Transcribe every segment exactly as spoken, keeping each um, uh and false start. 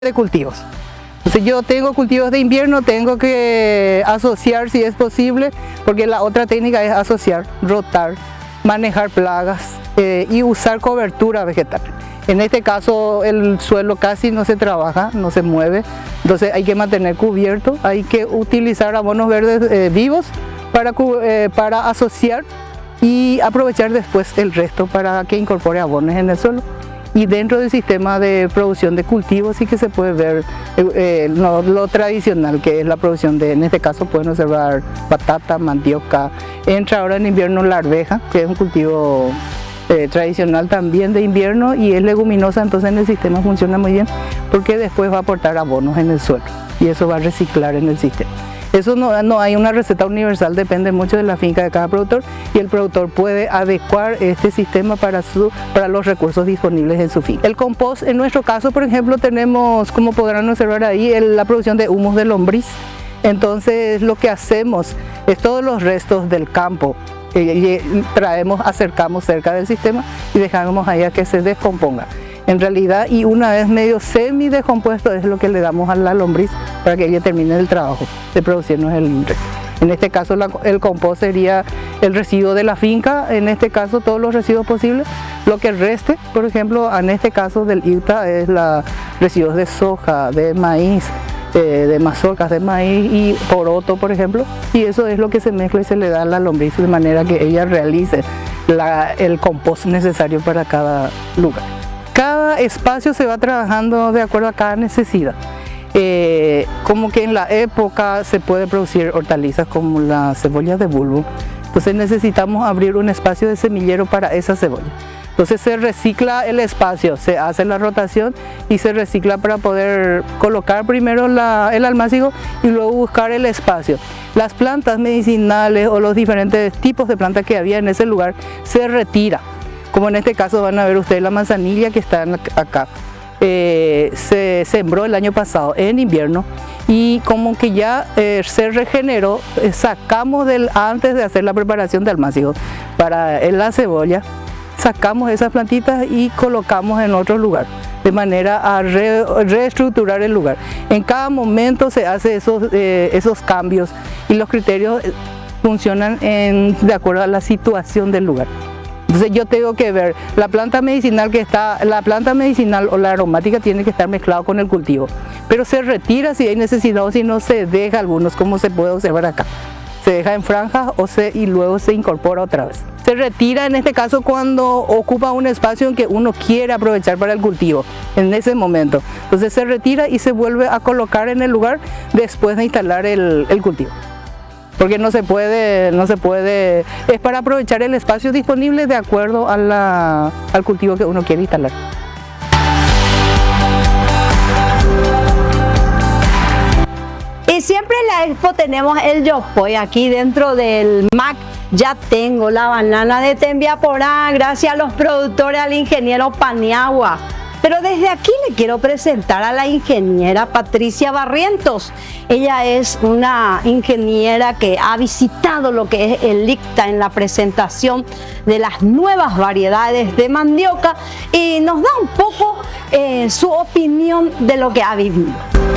de cultivos. Entonces yo tengo cultivos de invierno, tengo que asociar si es posible, porque la otra técnica es asociar, rotar, manejar plagas eh, y usar cobertura vegetal. En este caso el suelo casi no se trabaja, no se mueve, entonces hay que mantener cubierto, hay que utilizar abonos verdes eh, vivos para, eh, para asociar y aprovechar después el resto para que incorpore abonos en el suelo. Y dentro del sistema de producción de cultivos sí que se puede ver eh, lo, lo tradicional, que es la producción de, en este caso pueden observar patata, mandioca. Entra ahora en invierno la arveja, que es un cultivo eh, tradicional también de invierno y es leguminosa, entonces en el sistema funciona muy bien porque después va a aportar abonos en el suelo y eso va a reciclar en el sistema. Eso no, no hay una receta universal, depende mucho de la finca de cada productor y el productor puede adecuar este sistema para, su, para los recursos disponibles en su finca. El compost, en nuestro caso, por ejemplo, tenemos, como podrán observar ahí, el, la producción de humus de lombriz. Entonces, lo que hacemos es todos los restos del campo, eh, traemos, acercamos cerca del sistema y dejamos ahí a que se descomponga. En realidad, y una vez medio semi descompuesto es lo que le damos a la lombriz para que ella termine el trabajo de producirnos el resto. En este caso la, el compost sería el residuo de la finca, en este caso todos los residuos posibles. Lo que reste, por ejemplo, en este caso del I T A es los residuos de soja, de maíz, eh, de mazorcas de maíz y poroto, por ejemplo. Y eso es lo que se mezcla y se le da a la lombriz de manera que ella realice la, el compost necesario para cada lugar. Cada espacio se va trabajando de acuerdo a cada necesidad. Eh, como que en la época se puede producir hortalizas como la cebolla de bulbo, entonces necesitamos abrir un espacio de semillero para esa cebolla. Entonces se recicla el espacio, se hace la rotación y se recicla para poder colocar primero la, el almácigo y luego buscar el espacio. Las plantas medicinales o los diferentes tipos de plantas que había en ese lugar se retira. Como en este caso van a ver ustedes la manzanilla que está acá. Eh, se sembró el año pasado en invierno y como que ya eh, se regeneró, eh, sacamos del, antes de hacer la preparación de almácigo para la cebolla, sacamos esas plantitas y colocamos en otro lugar, de manera a re, reestructurar el lugar. En cada momento se hace esos, eh, esos cambios y los criterios funcionan en, de acuerdo a la situación del lugar. Entonces yo tengo que ver, la planta medicinal que está, la planta medicinal o la aromática tiene que estar mezclado con el cultivo, pero se retira si hay necesidad o si no se deja algunos, como se puede observar acá. Se deja en franjas o se, y luego se incorpora otra vez. Se retira en este caso cuando ocupa un espacio en que uno quiere aprovechar para el cultivo, en ese momento. Entonces se retira y se vuelve a colocar en el lugar después de instalar el, el cultivo. Porque no se puede, no se puede, es para aprovechar el espacio disponible de acuerdo a la, al cultivo que uno quiere instalar. Y siempre en la expo tenemos el yopoy aquí dentro del M A C. Ya tengo la banana de Tembiaporá, gracias a los productores, al ingeniero Paniagua. Pero desde aquí le quiero presentar a la ingeniera Patricia Barrientos. Ella es una ingeniera que ha visitado lo que es el I C T A en la presentación de las nuevas variedades de mandioca y nos da un poco eh, su opinión de lo que ha vivido.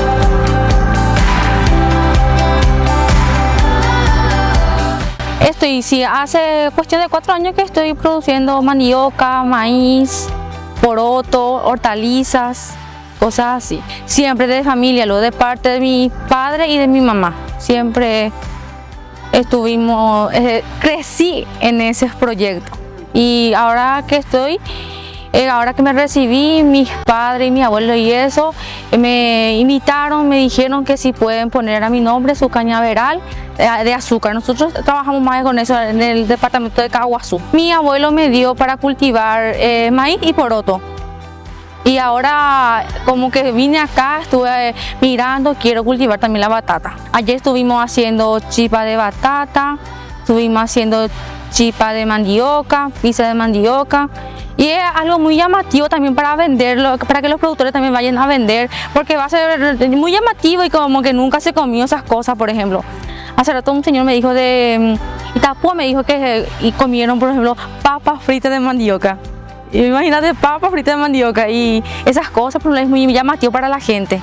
Estoy, sí, hace cuestión de cuatro años que estoy produciendo mandioca, maíz, poroto, hortalizas, cosas así. Siempre de familia, lo de parte de mi padre y de mi mamá. Siempre estuvimos, eh, crecí en ese proyecto. Y ahora que estoy, eh, ahora que me recibí, mis padres y mi abuelo y eso, eh, me invitaron, me dijeron que si pueden poner a mi nombre su cañaveral de, de azúcar. Nosotros trabajamos más con eso en el departamento de Caguazú. Mi abuelo me dio para cultivar eh, maíz y poroto. Y ahora como que vine acá, estuve eh, mirando, quiero cultivar también la batata. Ayer estuvimos haciendo chipa de batata, estuvimos haciendo chipa de mandioca, pizza de mandioca. Y es algo muy llamativo también para venderlo, para que los productores también vayan a vender, porque va a ser muy llamativo y como que nunca se comió esas cosas, por ejemplo. Hace rato un señor me dijo de Itapúa, me dijo que y comieron, por ejemplo, papas fritas de mandioca. Imagínate papa frita de mandioca y esas cosas, pero es muy llamativo para la gente.